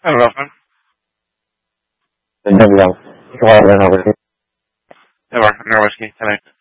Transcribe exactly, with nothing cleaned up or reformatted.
Hello, Ralph. Dobbiamo trovare una così. Dobra, na whiskey. Hello.